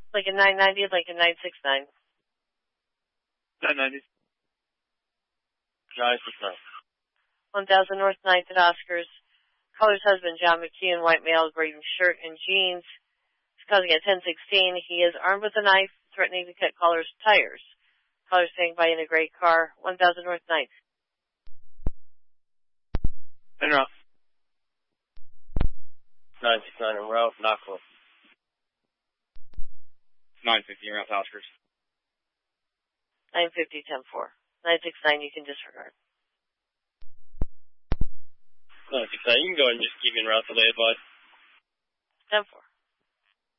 Like a 990, like a 969. 990. 969. 1000 North 9th at Oscars. Caller's husband, John McKeon, white male, gray shirt and jeans. He's causing at 1016. He is armed with a knife, threatening to cut caller's tires. Caller staying by in a gray car, 1000 North 9th. En route. 969 en route, Knoxville. 950 en route to Oscars. 950, 10-4. 969, you can disregard. 969, you can go ahead and just keep me en route to lay it, bud. 10-4.